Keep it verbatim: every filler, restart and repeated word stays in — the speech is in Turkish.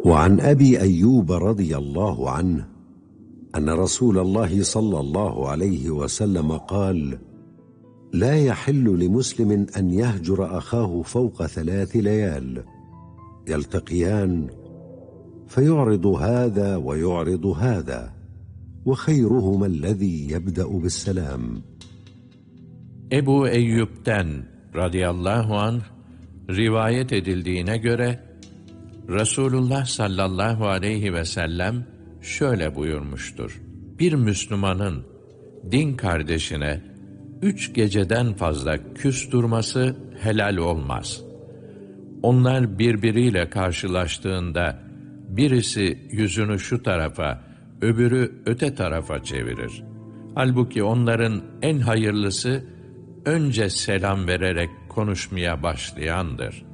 وعن أبي أيوب رضي الله عنه أن رسول الله صلى الله عليه وسلم قال: لا يحل لمسلم أن يهجر أخاه فوق ثلاث ليال، يلتقيان فيعرض هذا ويعرض هذا، وخيرهما الذي يبدأ بالسلام. Ebu Eyyub'den radıyallahu anh rivayet edildiğine göre Resulullah sallallahu aleyhi ve sellem şöyle buyurmuştur: Bir Müslümanın din kardeşine üç geceden fazla küs durması helal olmaz. Onlar birbiriyle karşılaştığında birisi yüzünü şu tarafa, öbürü öte tarafa çevirir. Halbuki onların en hayırlısı önce selam vererek konuşmaya başlayandır.